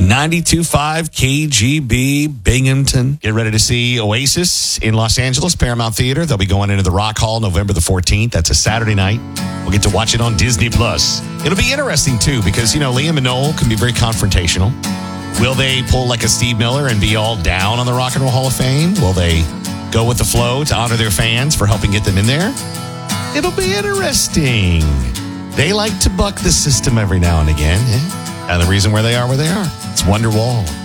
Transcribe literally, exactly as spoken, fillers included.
ninety-two point five K G B Binghamton. Get ready to see Oasis in Los Angeles, Paramount Theater. They'll be going into the Rock Hall November the fourteenth. That's a Saturday night. We'll get to watch it on Disney Plus. It'll be interesting, too, because, you know, Liam and Noel can be very confrontational. Will they pull like a Steve Miller and be all down on the Rock and Roll Hall of Fame? Will they go with the flow to honor their fans for helping get them in there? It'll be interesting. They like to buck the system every now and again. Eh? And the reason where they are where they are. It's Wonderwall.